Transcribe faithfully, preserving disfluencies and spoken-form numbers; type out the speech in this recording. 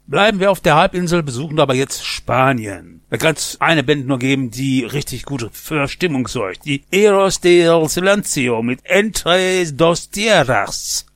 Bleiben wir auf der Halbinsel, besuchen aber jetzt Spanien. Da kann es eine Band nur geben, die richtig gut für Stimmung sorgt. Die Héroes del Silencio mit Entre dos Tierras.